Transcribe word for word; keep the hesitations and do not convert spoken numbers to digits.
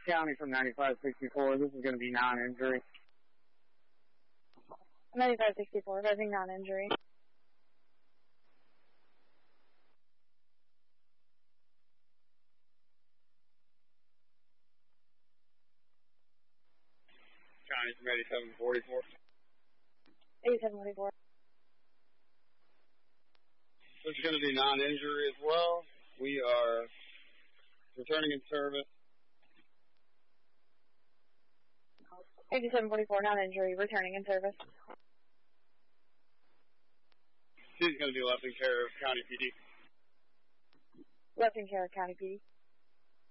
County from ninety-five sixty-four. This is going to be non-injury. ninety-five sixty-four, rising non-injury. County from eighty-seven forty-four. eighty-seven forty-four. This is going to be non-injury as well. We are returning in service. eighty-seven forty-four, non-injury, returning in service. She's going to be left in care of County P D. Left in care of County P D.